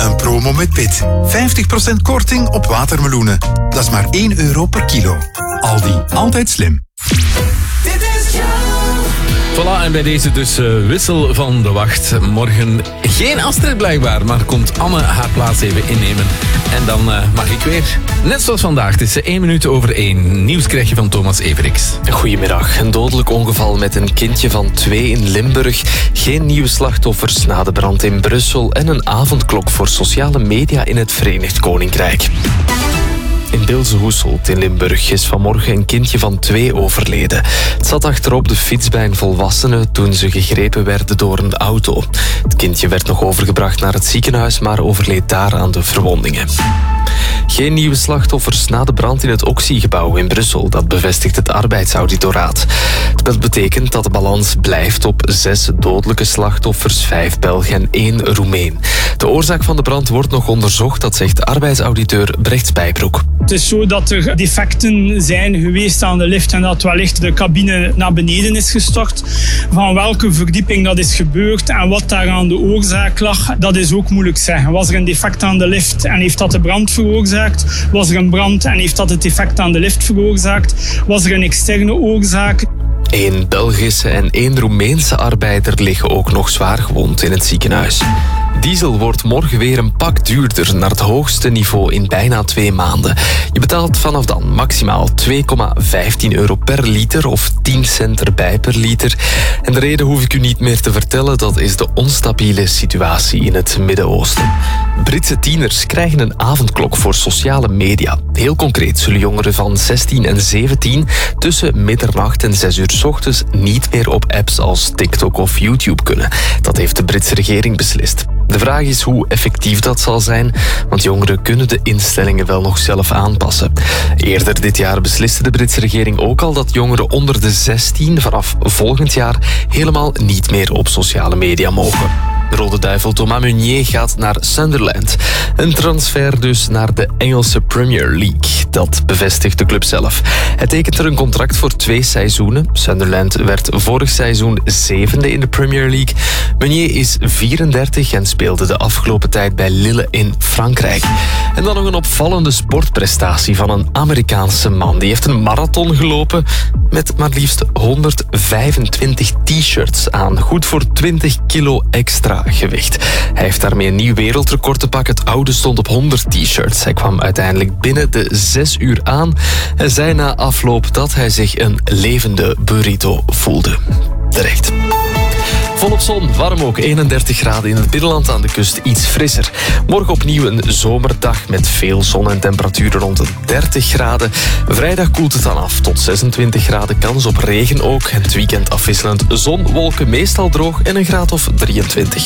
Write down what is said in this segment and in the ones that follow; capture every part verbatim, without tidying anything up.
Een promo met Pit. vijftig procent korting op watermeloenen. Dat is maar één euro per kilo. Aldi, altijd slim. Voilà, en bij deze dus uh, wissel van de wacht. Morgen geen Astrid blijkbaar, maar komt Anne haar plaats even innemen. En dan uh, mag ik weer. Net zoals vandaag, het is één minuut over één. Nieuws krijg je van Thomas Everix. Goedemiddag. Een dodelijk ongeval met een kindje van twee in Limburg. Geen nieuwe slachtoffers na de brand in Brussel. En een avondklok voor sociale media in het Verenigd Koninkrijk. In Bilze-Hoeselt in Limburg is vanmorgen een kindje van twee overleden. Het zat achterop de fiets bij een volwassene toen ze gegrepen werden door een auto. Het kindje werd nog overgebracht naar het ziekenhuis, maar overleed daar aan de verwondingen. Geen nieuwe slachtoffers na de brand in het Oxy-gebouw in Brussel. Dat bevestigt het arbeidsauditoraat. Dat betekent dat de balans blijft op zes dodelijke slachtoffers, vijf Belgen en één Roemeen. De oorzaak van de brand wordt nog onderzocht, dat zegt arbeidsauditeur Brecht Spijbroek. Het is zo dat er defecten zijn geweest aan de lift en dat wellicht de cabine naar beneden is gestort. Van welke verdieping dat is gebeurd en wat daar aan de oorzaak lag, dat is ook moeilijk zeggen. Was er een defect aan de lift en heeft dat de brand veroorzaakt? Was er een brand en heeft dat het defect aan de lift veroorzaakt? Was er een externe oorzaak? Eén Belgische en één Roemeense arbeider liggen ook nog zwaar gewond in het ziekenhuis. Diesel wordt morgen weer een pak duurder, naar het hoogste niveau in bijna twee maanden. Je betaalt vanaf dan maximaal twee komma vijftien euro per liter of tien cent erbij per liter. En de reden hoef ik u niet meer te vertellen, dat is de onstabiele situatie in het Midden-Oosten. Britse tieners krijgen een avondklok voor sociale media. Heel concreet zullen jongeren van zestien en zeventien tussen middernacht en zes uur 's ochtends niet meer op apps als TikTok of YouTube kunnen. Dat heeft de Britse regering beslist. De vraag is hoe effectief dat zal zijn, want jongeren kunnen de instellingen wel nog zelf aanpassen. Eerder dit jaar besliste de Britse regering ook al dat jongeren onder de zestien vanaf volgend jaar helemaal niet meer op sociale media mogen. De Rode Duivel Thomas Meunier gaat naar Sunderland. Een transfer dus naar de Engelse Premier League. Dat bevestigt de club zelf. Hij tekent er een contract voor twee seizoenen. Sunderland werd vorig seizoen zevende in de Premier League. Meunier is vierendertig en speelde de afgelopen tijd bij Lille in Frankrijk. En dan nog een opvallende sportprestatie van een Amerikaanse man. Die heeft een marathon gelopen met maar liefst honderdvijfentwintig t-shirts aan. Goed voor twintig kilo extra gewicht. Hij heeft daarmee een nieuw wereldrecord te pakken. Het oude stond op honderd t-shirts. Hij kwam uiteindelijk binnen de zes uur aan en zei na afloop dat hij zich een levende burrito voelde. Terecht. Volop zon, warm ook, eenendertig graden in het binnenland, aan de kust iets frisser. Morgen opnieuw een zomerdag met veel zon en temperaturen rond de dertig graden. Vrijdag koelt het dan af tot zesentwintig graden, kans op regen ook. En het weekend afwisselend zon, wolken, meestal droog en een graad of drieëntwintig.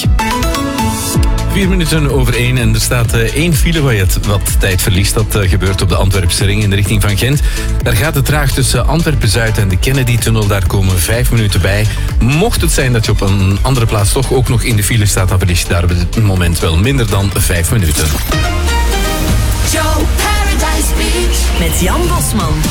Vier minuten over één en er staat uh, één file waar je het wat tijd verliest. Dat uh, gebeurt op de Antwerpse ring in de richting van Gent. Daar gaat het traag tussen Antwerpen-Zuid en de Kennedy-tunnel. Daar komen vijf minuten bij. Mocht het zijn dat je op een andere plaats toch ook nog in de file staat, dan verlies je daar op het moment wel minder dan vijf minuten. Joe Paradise Beach met Jan Bosman.